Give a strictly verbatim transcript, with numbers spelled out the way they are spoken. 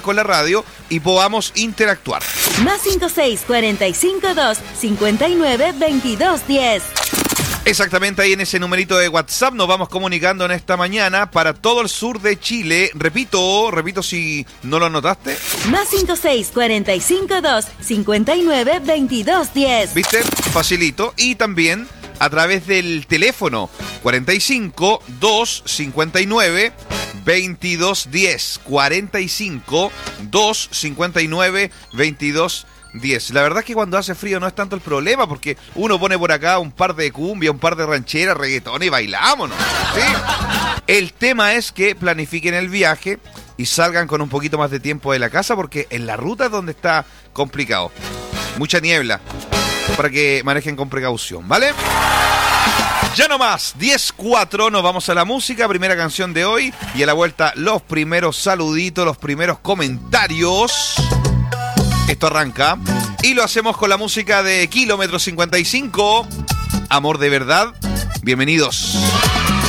con la radio y podamos interactuar. Más cinco seis cuatro cinco dos cinco nueve dos dos diez. Exactamente, ahí en ese numerito de WhatsApp nos vamos comunicando en esta mañana para todo el sur de Chile. Repito, repito si no lo notaste. Más cinco seis cuatro cinco dos cinco nueve dos dos diez. ¿Viste? Facilito. Y también a través del teléfono cuarenta y cinco, dos cincuenta y nueve, veintidós diez. cuarenta y cinco, dos cincuenta y nueve, veintidós diez. La verdad es que cuando hace frío no es tanto el problema, porque uno pone por acá un par de cumbia, un par de rancheras, reggaetón y bailámonos, ¿sí? El tema es que planifiquen el viaje y salgan con un poquito más de tiempo de la casa, porque en la ruta es donde está complicado. Mucha niebla, para que manejen con precaución, ¿vale? Ya no más, diez cuatro, nos vamos a la música, primera canción de hoy, y a la vuelta los primeros saluditos, los primeros comentarios. Esto arranca y lo hacemos con la música de Kilómetro cincuenta y cinco, Amor de Verdad. Bienvenidos.